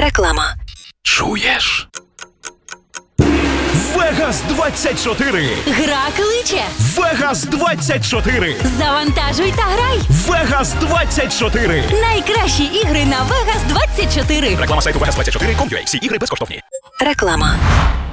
Реклама. Чуєш? Вегас 24. Гра кличе. Вегас 24. Завантажуй та грай. Вегас 24. Найкращі ігри на Vegas 24. Реклама сайту Vegas24.com.ua. Всі ігри безкоштовні. Реклама.